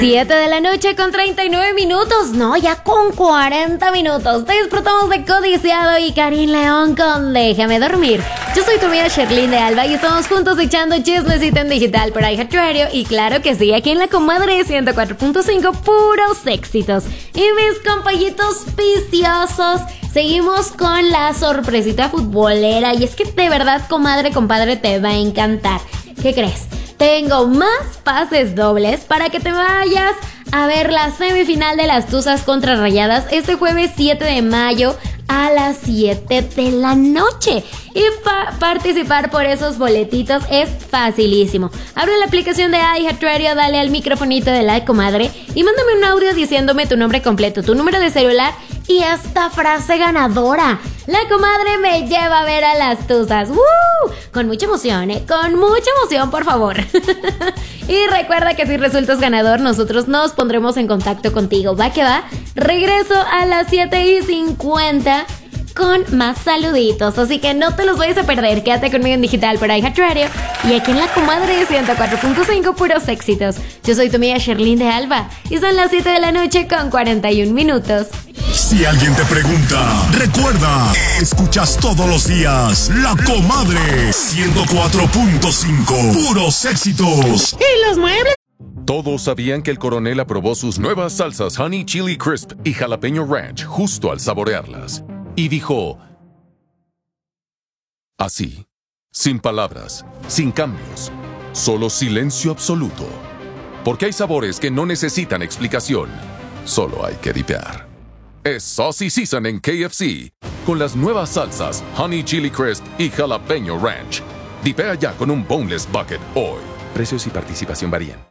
7 de la noche con 39 minutos, no, ya con 40 minutos. Te disfrutamos de Codiciado y Karim León con Déjame Dormir. Yo soy tu amiga Sherlyn de Alba y estamos juntos echando chismecito en digital por iHeartRadio. Y claro que sí, aquí en La Comadre 104.5, puros éxitos. Y mis compañitos viciosos, seguimos con la sorpresita futbolera. Y es que de verdad, comadre, compadre, te va a encantar. ¿Qué crees? Tengo más pases dobles para que te vayas a ver la semifinal de las Tuzas contra Rayadas este jueves 7 de mayo a las 7 de la noche. Y participar por esos boletitos es facilísimo. Abre la aplicación de iHeartRadio, dale al microfonito de La Comadre y mándame un audio diciéndome tu nombre completo, tu número de celular y esta frase ganadora. La Comadre me lleva a ver a las Tuzas. Con mucha emoción, con mucha emoción, por favor. Y recuerda que si resultas ganador, nosotros nos pondremos en contacto contigo. ¿Va que va? Regreso a las 7:50 con más saluditos, así que no te los vayas a perder. Quédate conmigo en digital por iHeartRadio y aquí en La Comadre 104.5, puros éxitos. Yo soy tu amiga Sherlyn de Alba y son las 7 de la noche con 41 minutos. Si alguien te pregunta, recuerda, escuchas todos los días La Comadre 104.5, puros éxitos. ¿Y los muebles? Todos sabían que el coronel aprobó sus nuevas salsas Honey Chili Crisp y Jalapeño Ranch justo al saborearlas. Y dijo, así, sin palabras, sin cambios, solo silencio absoluto. Porque hay sabores que no necesitan explicación, solo hay que dipear. Es Saucy Season en KFC, con las nuevas salsas Honey Chili Crisp y Jalapeño Ranch. Dipea ya con un Boneless Bucket hoy. Precios y participación varían.